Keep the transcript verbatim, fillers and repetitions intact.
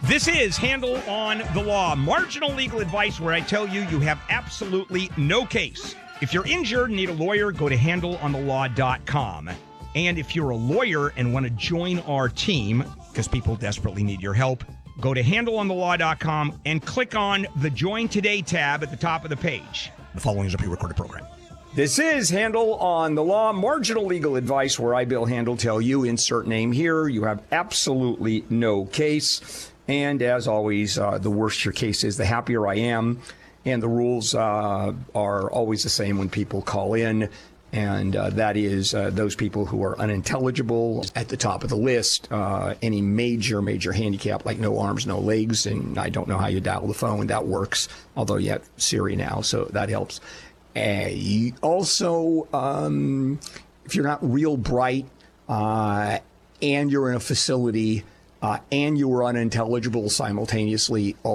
This is Handle on the Law, marginal legal advice where I tell you you have absolutely no case. If you're injured and need a lawyer, go to handle on the law dot com. And if you're a lawyer and want to join our team, because people desperately need your help, go to handle on the law dot com and click on the Join Today tab at the top of the page. The following is a pre-recorded program. This is Handle on the Law, marginal legal advice where I, Bill Handel, tell you, insert name here, you have absolutely no case. And as always, uh, the worse your case is, the happier I am. And the rules uh, are always the same when people call in. And uh, that is uh, those people who are unintelligible at the top of the list, uh, any major, major handicap like no arms, no legs. And I don't know how you dial the phone. That works, although you have Siri now, so that helps. Uh, also, um, if you're not real bright uh, and you're in a facility, Uh, and you were unintelligible simultaneously,